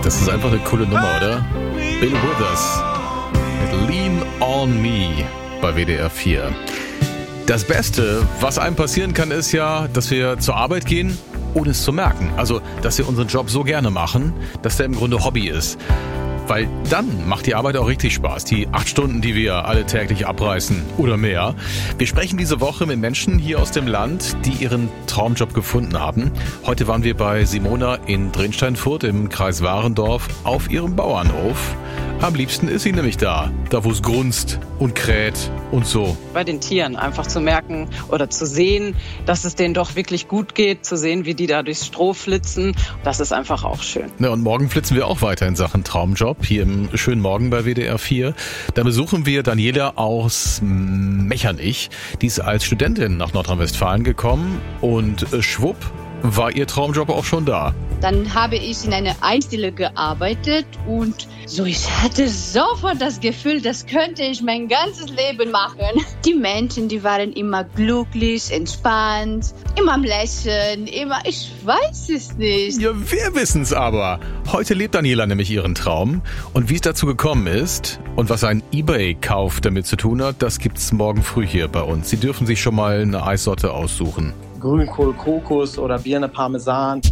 Das ist einfach eine coole Nummer, oder? Bill Withers mit Lean on Me bei WDR 4. Das Beste, was einem passieren kann, ist ja, dass wir zur Arbeit gehen, ohne es zu merken. Also, dass wir unseren Job so gerne machen, dass der im Grunde Hobby ist. Weil dann macht die Arbeit auch richtig Spaß. Die 8 Stunden, die wir alle täglich abreißen oder mehr. Wir sprechen diese Woche mit Menschen hier aus dem Land, die ihren Traumjob gefunden haben. Heute waren wir bei Simona in Drinsteinfurt im Kreis Warendorf auf ihrem Bauernhof. Am liebsten ist sie nämlich da wo es grunzt und kräht und so. Bei den Tieren einfach zu merken oder zu sehen, dass es denen doch wirklich gut geht, zu sehen, wie die da durchs Stroh flitzen, das ist einfach auch schön. Ja, und morgen flitzen wir auch weiter in Sachen Traumjob hier im schönen Morgen bei WDR 4. Da besuchen wir Daniela aus Mechernich. Die ist als Studentin nach Nordrhein-Westfalen gekommen und schwupp war ihr Traumjob auch schon da. Dann habe ich in einer Einstelle gearbeitet und ich hatte sofort das Gefühl, das könnte ich mein ganzes Leben machen. Die Menschen, die waren immer glücklich, entspannt, immer am Lächeln, ich weiß es nicht. Ja, wir wissen's aber. Heute lebt Daniela nämlich ihren Traum. Und wie es dazu gekommen ist und was ein eBay-Kauf damit zu tun hat, das gibt's morgen früh hier bei uns. Sie dürfen sich schon mal eine Eissorte aussuchen. Grünkohl, Kokos oder Birne Parmesan.